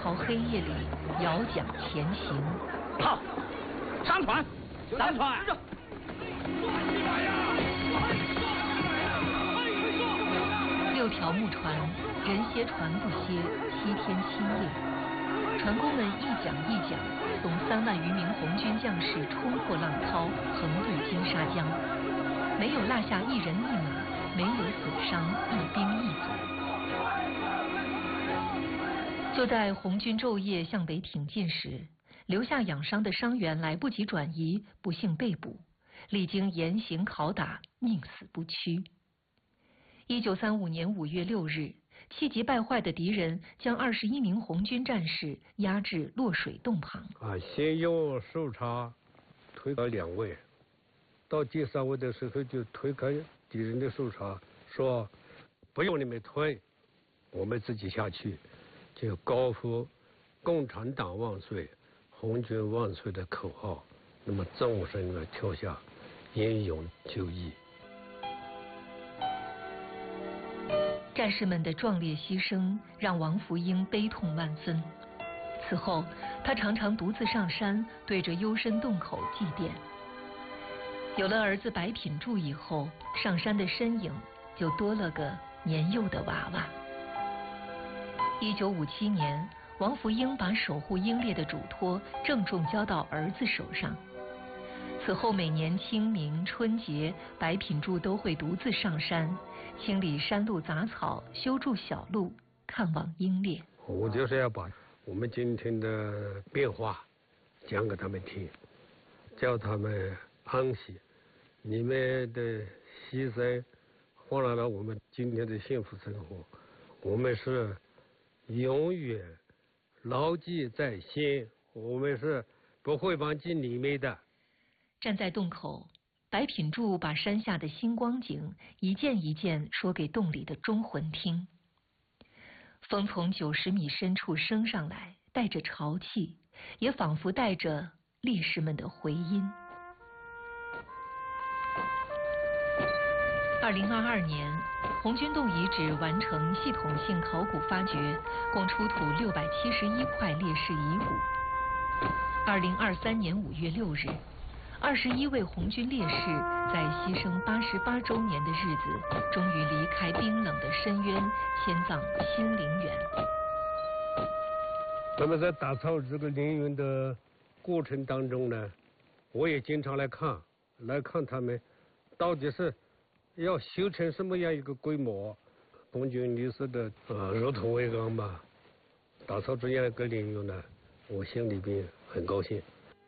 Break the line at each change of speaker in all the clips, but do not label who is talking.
涛黑夜里摇桨前行。
好，上船，上船！
6条木船，人歇船不歇，7天7夜。船工们一桨一桨，送3万余名红军将士冲破浪涛，横渡金沙江，没有落下一人一马，没有损伤一兵一卒。就在红军昼夜向北挺进时，留下养伤的伤员来不及转移，不幸被捕，历经严刑拷打，命死不屈。1935年5月6日，气急败坏的敌人将21名红军战士押至落水洞旁。
先用手叉推开2位，到第3位的时候就推开敌人的手叉，说不用你们推，我们自己下去，就高呼共产党万岁，红军万岁的口号，那么纵身的跳下，英勇就义。
战士们的壮烈牺牲让王福英悲痛万分。此后，他常常独自上山，对着幽深洞口祭奠。有了儿子白品柱以后，上山的身影就多了个年幼的娃娃。1957年，王福英把守护英烈的嘱托郑重交到儿子手上。此后每年清明、春节，白品柱都会独自上山，清理山路杂草，修筑小路，看望英烈。
我就是要把我们今天的变化讲给他们听，叫他们安息。你们的牺牲换来了我们今天的幸福生活，我们是永远牢记在心，我们是不会忘记你们的。
站在洞口，白品柱把山下的星光景一件一件说给洞里的忠魂听。风从90米深处升上来，带着潮气，也仿佛带着烈士们的回音。2022年，红军洞遗址完成系统性考古发掘，共出土671块烈士遗骨。2023年5月6日，21位红军烈士在牺牲88周年的日子，终于离开冰冷的深渊，迁葬新陵园。
那么在打造这个陵园的过程当中呢，我也经常来看他们到底是要修成什么样一个规模。红军烈士的如土为安吧，打造这样一个陵园呢，我心里边很高兴。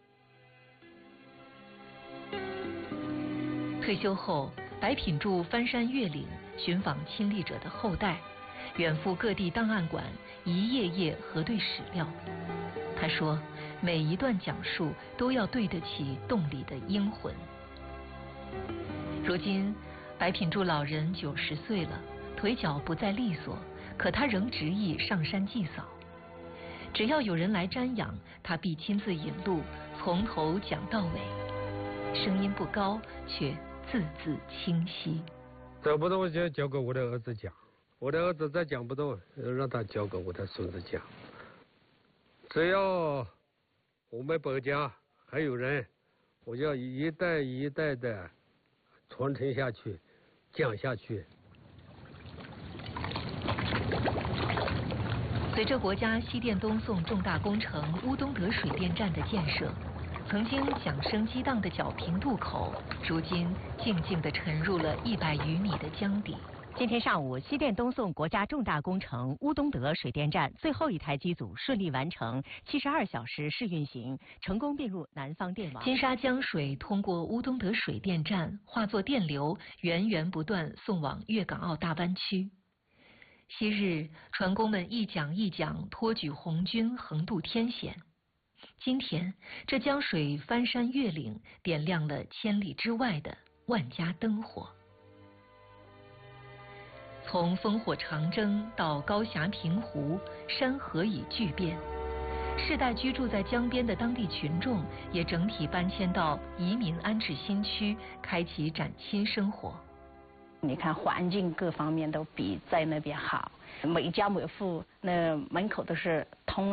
退休后，白品柱翻山越岭，寻访亲历者的后代，远赴各地档案馆，一页页核对史料。他说，每一段讲述都要对得起洞里的英魂。如今，白品柱老人90岁了，腿脚不再利索，可他仍执意上山祭扫。只要有人来瞻仰，他必亲自引路，从头讲到尾。声音不高，却字字清晰。
讲不动就交给我的儿子讲，我的儿子再讲不动，让他交给我的孙子讲。只要我们北家还有人，我要一代一代的传承下去，讲下去。
随着国家西电东送重大工程乌东德水电站的建设，曾经响声激荡的皎平渡口，如今静静地沉入了100余米的江底。
今天上午，西电东送国家重大工程乌东德水电站最后一台机组顺利完成72小时试运行，成功并入南方电网。
金沙江水通过乌东德水电站化作电流，源源不断送往粤港澳大湾区。昔日船工们一桨一桨托举红军横渡天险，今天这江水翻山越岭，点亮了千里之外的万家灯火。从烽火长征到高峡平湖，山河已巨变。世代居住在江边的当地群众也整体搬迁到移民安置新区，开启崭新生活。
你看环境各方面都比在那边好，每家每户那门口都是通